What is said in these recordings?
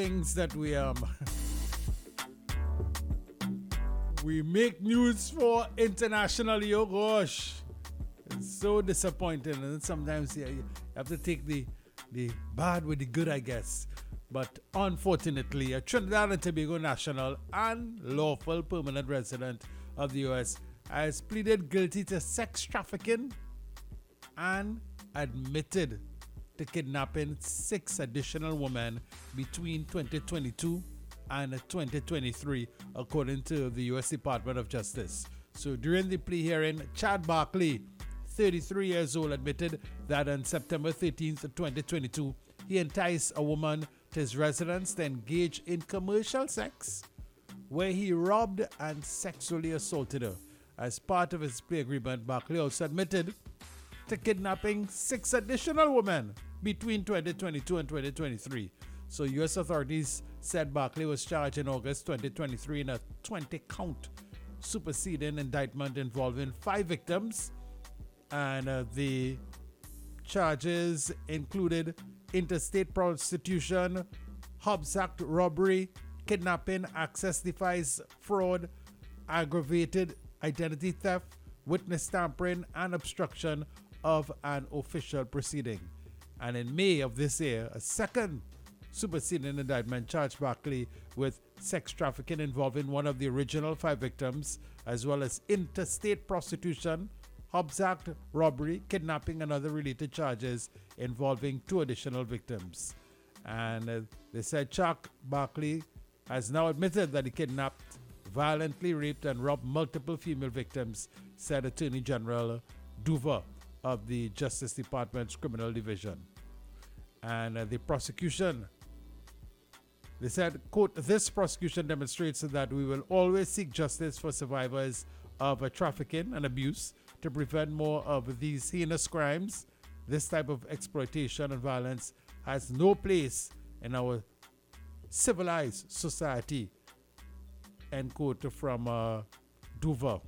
things that we make news for internationally. Oh gosh, it's so disappointing, and sometimes you have to take the bad with the good, I guess. But unfortunately, a Trinidad and Tobago national and lawful permanent resident of the U.S. has pleaded guilty to sex trafficking and admitted to kidnapping 6 additional women between 2022 and 2023, according to the U.S. Department of Justice. So during the plea hearing, Chad Barkley, 33 years old, admitted that on September 13th, 2022, he enticed a woman to his residence to engage in commercial sex, where he robbed and sexually assaulted her. As part of his plea agreement, Barkley also admitted to kidnapping 6 additional women between 2022 and 2023. So U.S. authorities said Barkley was charged in August 2023 in a 20-count superseding indictment involving 5 victims. And the charges included interstate prostitution, Hobbs Act robbery, kidnapping, access device fraud, aggravated identity theft, witness tampering, and obstruction of an official proceeding. And in May of this year, a second superseding indictment charged Barkley with sex trafficking involving one of the original 5 victims, as well as interstate prostitution, Hobbs Act robbery, kidnapping, and other related charges involving 2 additional victims. And they said Chuck Barkley has now admitted that he kidnapped, violently raped, and robbed multiple female victims, said Attorney General Duva of the Justice Department's Criminal Division. And the prosecution, they said, quote, "This prosecution demonstrates that we will always seek justice for survivors of trafficking and abuse to prevent more of these heinous crimes. This type of exploitation and violence has no place in our civilized society," end quote from Duva.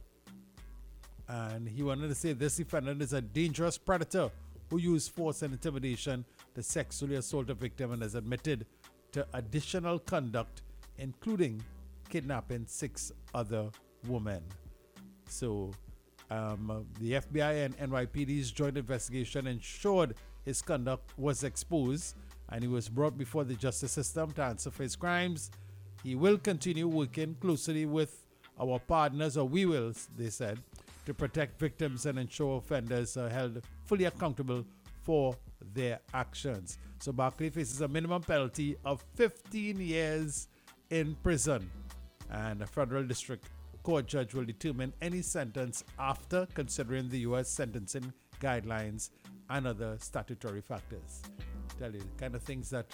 And he wanted to say this defendant is a dangerous predator who used force and intimidation to sexually assault a victim and has admitted to additional conduct, including kidnapping 6 other women. So the FBI and NYPD's joint investigation ensured his conduct was exposed, and he was brought before the justice system to answer for his crimes. He will continue working closely with our partners, or we will, they said, to protect victims and ensure offenders are held fully accountable for their actions. So Barkley faces a minimum penalty of 15 years in prison, and a federal district court judge will determine any sentence after considering the U.S. sentencing guidelines and other statutory factors. I tell you, the kind of things that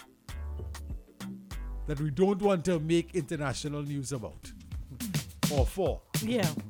we don't want to make international news about or for. Yeah.